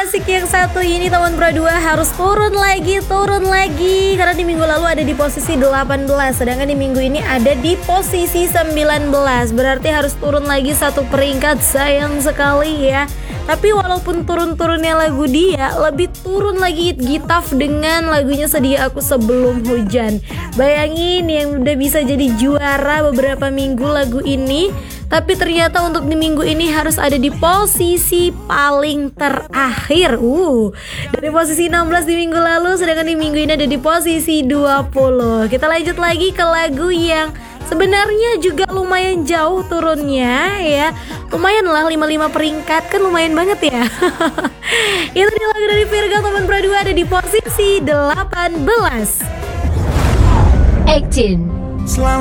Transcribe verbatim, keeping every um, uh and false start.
asik yang satu ini teman Pro dua harus turun lagi, turun lagi. Karena di minggu lalu ada di posisi delapan belas, sedangkan di minggu ini ada di posisi sembilan belas. Berarti harus turun lagi satu peringkat, sayang sekali ya. Tapi walaupun turun-turunnya lagu dia, lebih turun lagi Gitaf dengan lagunya Sedia Aku Sebelum Hujan. Bayangin yang udah bisa jadi juara beberapa minggu lagu ini, tapi ternyata untuk di minggu ini harus ada di posisi paling terakhir. Uh, dari posisi enam belas di minggu lalu, sedangkan di minggu ini ada di posisi dua puluh. Kita lanjut lagi ke lagu yang sebenarnya juga lumayan jauh turunnya ya. Lumayan lah, lima puluh lima peringkat, kan lumayan banget ya. Itu dia lagu dari Virgo teman Pro dua ada di posisi delapan belas. Actin. Selalu